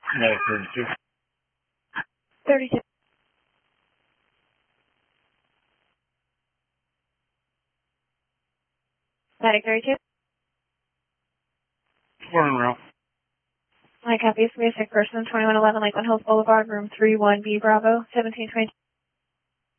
No, 32. 32. Static 32. Morning, Ralph. My copy is 36 person, 2111 Lakeland Hills Boulevard, room 31B Bravo, 1722.